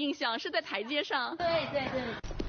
印象，是在台阶上。 对对对。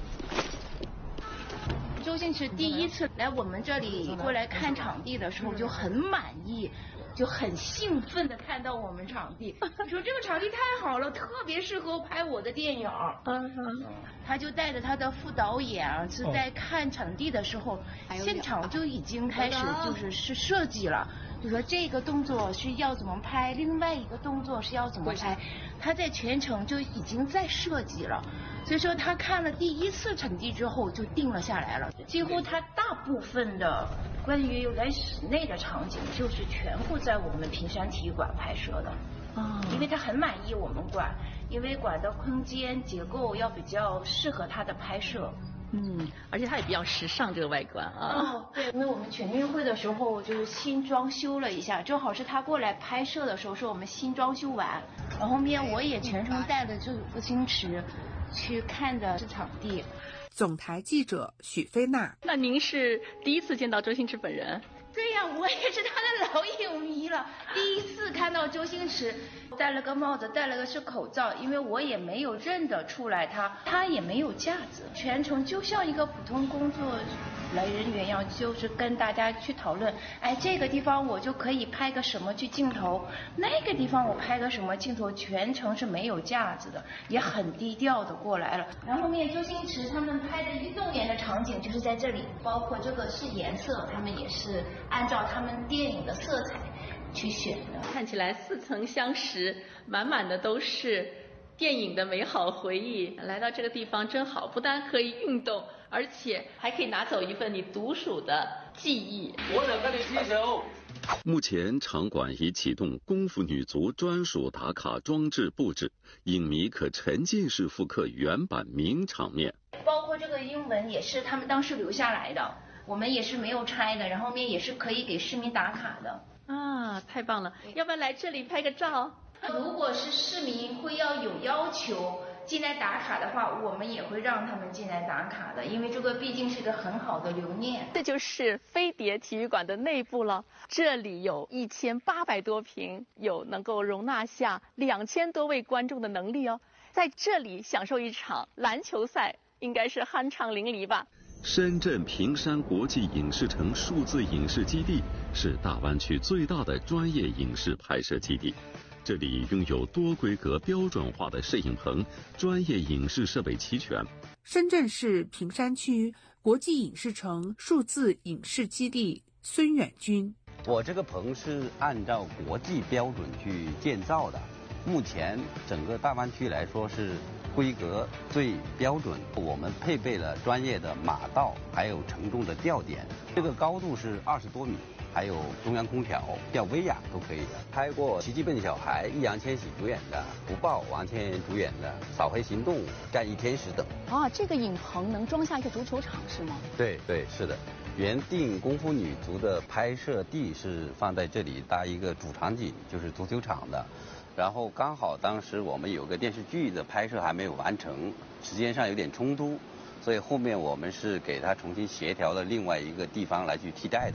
周星驰第一次来我们这里过来看场地的时候就很满意，就很兴奋的看到我们场地，说这个场地太好了，特别适合拍我的电影。他就带着他的副导演是在看场地的时候，现场就已经开始是设计了，就说这个动作是要怎么拍，另外一个动作是要怎么拍，他在全程就已经在设计了。所以说他看了第一次场地之后就定了下来了，几乎他大部分的关于原室内的场景就是全部在我们平山体育馆拍摄的。因为他很满意我们馆，因为馆的空间结构要比较适合他的拍摄。 而且它也比较时尚，这个外观啊。 对，因为我们全运会的时候就是新装修了一下，正好是他过来拍摄的时候是我们新装修完，然后后面我也全程带了周星驰去看的场地。 总台记者许飞娜。 那您是第一次见到周星驰本人？ 对呀，我也是他的老影迷了。第一次看到周星驰，戴了个帽子，戴了个是口罩，因为我也没有认得出来他也没有架子，全程就像一个普通工作来人员一样，就是跟大家去讨论，这个地方我就可以拍个什么去镜头，那个地方我拍个什么镜头，全程是没有架子的，也很低调的过来了。然后后面周星驰他们拍的运动员的场景就是在这里，包括这个是颜色，他们也是按照他们电影的色彩去选的。 看起来似曾相识，满满的都是电影的美好回忆。来到这个地方真好，不但可以运动，而且还可以拿走一份你独属的记忆。 我想跟你踢球。 目前场馆已启动功夫女足专属打卡装置布置，影迷可沉浸式复刻原版名场面。 包括这个英文也是他们当时留下来的，我们也是没有拆的，然后面也是可以给市民打卡的。 太棒了！要不要来这里拍个照？ 如果是市民会有要求进来打卡的话，我们也会让他们进来打卡的，因为这个毕竟是个很好的留念。 这就是飞碟体育馆的内部了，这里有1800多平，有能够容纳下2000多位观众的能力哦。在这里享受一场篮球赛，应该是酣畅淋漓吧。 深圳平山国际影视城数字影视基地是大湾区最大的专业影视拍摄基地，这里拥有多规格标准化的摄影棚，专业影视设备齐全。 深圳市平山区国际影视城数字影视基地孙远军。 我这个棚是按照国际标准去建造的，目前整个大湾区来说是规格最标准，我们配备了专业的马道，还有承重的吊点，这个高度是20多米，还有中央空调，叫威亚都可以的。拍过《奇迹笨小孩》易烊千玺主演的，《不报》王千源主演的，《扫黑行动》战役天使等。 这个影棚能装下一个足球场是吗？ 对，是的。原定功夫女足的拍摄地是放在这里搭一个主场景，就是足球场的。然后刚好当时我们有个电视剧的拍摄还没有完成，时间上有点冲突，所以后面我们是给他重新协调了另外一个地方来去替代的。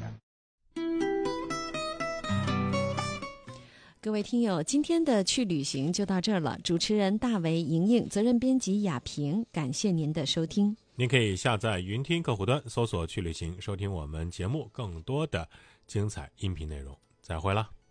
各位听友，今天的去旅行就到这儿了。主持人大为、莹莹，责任编辑雅萍，感谢您的收听。 您可以下载云听客户端，搜索去旅行，收听我们节目更多的精彩音频内容。再会了。